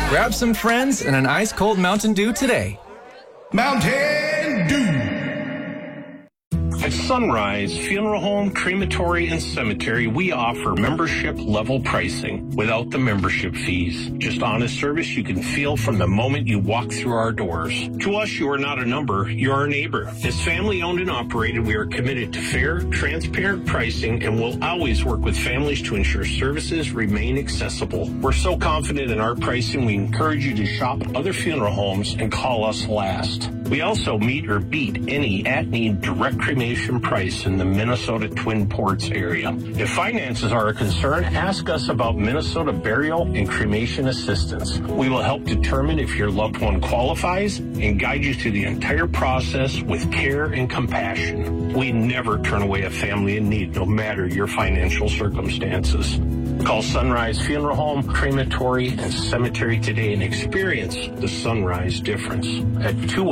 Grab some friends and an ice-cold Mountain Dew today. Mountain Dew. At Sunrise Funeral Home, Crematory, and Cemetery, we offer membership-level pricing without the membership fees. Just honest service you can feel from the moment you walk through our doors. To us, you are not a number, you're our neighbor. As family-owned and operated, we are committed to fair, transparent pricing and will always work with families to ensure services remain accessible. We're so confident in our pricing, we encourage you to shop other funeral homes and call us last. We also meet or beat any at-need direct cremation price in the Minnesota Twin Ports area. If finances are a concern, ask us about Minnesota Burial and Cremation Assistance. We will help determine if your loved one qualifies and guide you through the entire process with care and compassion. We never turn away a family in need, no matter your financial circumstances. Call Sunrise Funeral Home, Crematory, and Cemetery today and experience the Sunrise difference at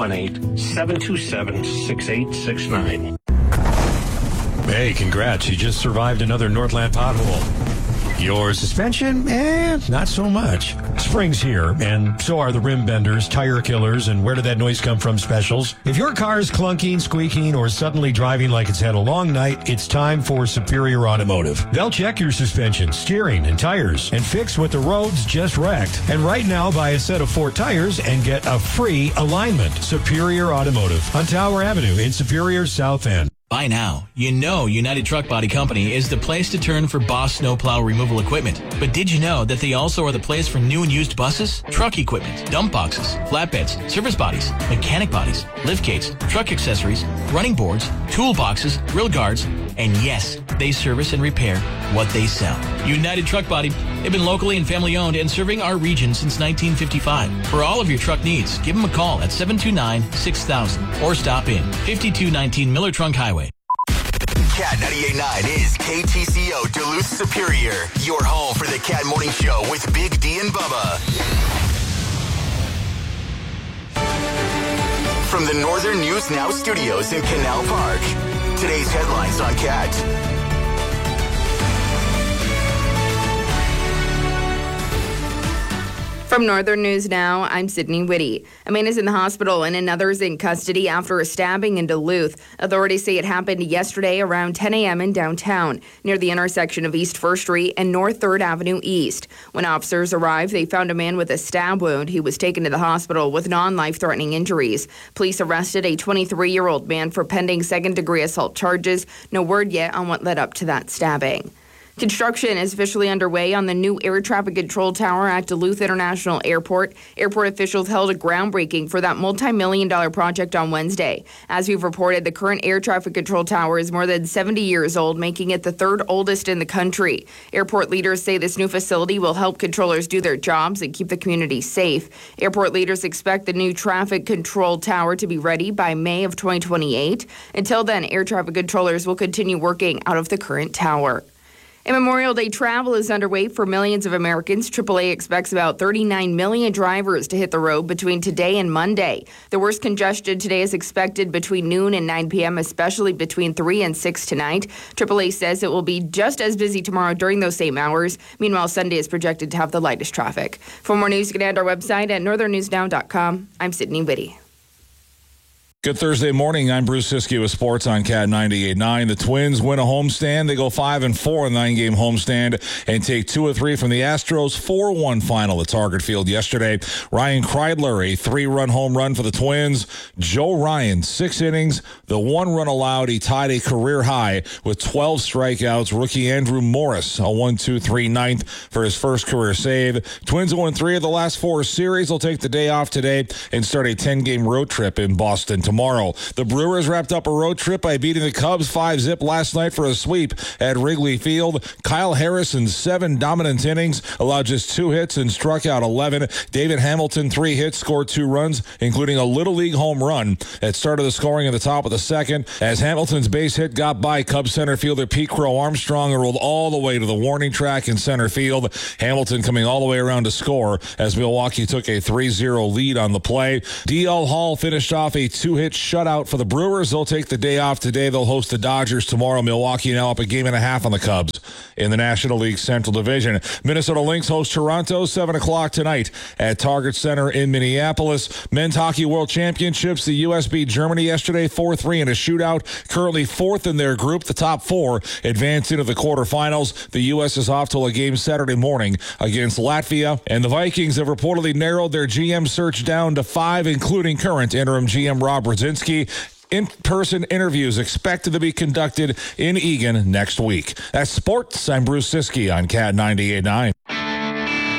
218-727-6869. Hey, congrats. You just survived another Northland pothole. Your suspension? Not so much. Spring's here, and so are the rim benders, tire killers, and where did that noise come from specials. If your car's clunking, squeaking, or suddenly driving like it's had a long night, it's time for Superior Automotive. They'll check your suspension, steering, and tires, and fix what the roads just wrecked. And right now, buy a set of 4 tires and get a free alignment. Superior Automotive on Tower Avenue in Superior, South End. By now, you know United Truck Body Company is the place to turn for Boss snowplow removal equipment. But did you know that they also are the place for new and used buses, truck equipment, dump boxes, flatbeds, service bodies, mechanic bodies, liftgates, truck accessories, running boards, toolboxes, grill guards, and yes, they service and repair what they sell. United Truck Body, they've been locally and family owned and serving our region since 1955. For all of your truck needs, give them a call at 729-6000 or stop in 5219 Miller Trunk Highway. Cat 98.9 is KTCO Duluth Superior, your home for the Cat Morning Show with Big D and Bubba. From the Northern News Now studios in Canal Park, today's headlines on Cat. From Northern News Now, I'm Sydney Whitty. A man is in the hospital and another is in custody after a stabbing in Duluth. Authorities say it happened yesterday around 10 a.m. in downtown, near the intersection of East 1st Street and North 3rd Avenue East. When officers arrived, they found a man with a stab wound. He was taken to the hospital with non-life-threatening injuries. Police arrested a 23-year-old man for pending second-degree assault charges. No word yet on what led up to that stabbing. Construction is officially underway on the new air traffic control tower at Duluth International Airport. Airport officials held a groundbreaking for that multi-million-dollar project on Wednesday. As we've reported, the current air traffic control tower is more than 70 years old, making it the 3rd oldest in the country. Airport leaders say this new facility will help controllers do their jobs and keep the community safe. Airport leaders expect the new traffic control tower to be ready by May of 2028. Until then, air traffic controllers will continue working out of the current tower. And Memorial Day travel is underway for millions of Americans. AAA expects about 39 million drivers to hit the road between today and Monday. The worst congestion today is expected between noon and 9 p.m., especially between 3 and 6 tonight. AAA says it will be just as busy tomorrow during those same hours. Meanwhile, Sunday is projected to have the lightest traffic. For more news, you can add our website at northernnewsnow.com. I'm Sydney Whitty. Good Thursday morning. I'm Bruce Siskey with Sports on Cat 98.9. The Twins win a homestand. They go 5-4 in the 9-game homestand and take 2 of 3 from the Astros 4-1 final at Target Field yesterday. Ryan Kreidler, a 3-run home run for the Twins. Joe Ryan, 6 innings, the 1 run allowed. He tied a career high with 12 strikeouts. Rookie Andrew Morris, a 1-2-3 ninth for his first career save. Twins won 3 of the last 4 series. They'll take the day off today and start a 10-game road trip in Boston tomorrow. The Brewers wrapped up a road trip by beating the Cubs 5-0 last night for a sweep at Wrigley Field. Kyle Harrison, 7 dominant innings, allowed just 2 hits and struck out 11. David Hamilton, 3 hits, scored 2 runs, including a Little League home run that started the scoring at the top of the second. As Hamilton's base hit got by Cubs center fielder Pete Crow Armstrong and rolled all the way to the warning track in center field. Hamilton coming all the way around to score as Milwaukee took a 3-0 lead on the play. DL Hall finished off a 2-hit pitch shutout for the Brewers. They'll take the day off today. They'll host the Dodgers tomorrow. Milwaukee now up a 1.5 on the Cubs in the National League Central Division. Minnesota Lynx host Toronto 7 o'clock tonight at Target Center in Minneapolis. Men's Hockey World Championships. The U.S. beat Germany yesterday 4-3 in a shootout. Currently fourth in their group. The top four advance into the quarterfinals. The U.S. is off to a game Saturday morning against Latvia. And the Vikings have reportedly narrowed their GM search down to 5, including current interim GM Rob Brzezinski. In-person interviews expected to be conducted in Eagan next week. That's sports. I'm Bruce Siskey on Cat 98.9.